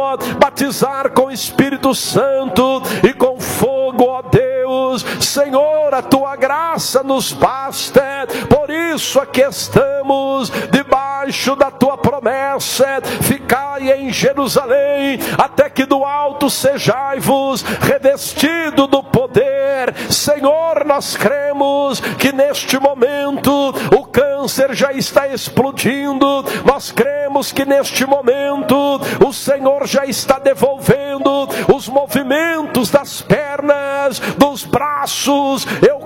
Senhor, batizar com o Espírito Santo e com fogo, ó Deus. Senhor, a tua graça nos basta, por isso aqui estamos, debaixo da tua promessa: ficai em Jerusalém, até que do alto sejai-vos revestido do poder. Senhor, nós cremos que neste momento o câncer já está explodindo, nós cremos que neste momento o Senhor já está devolvendo os movimentos das pernas, dos braços. Eu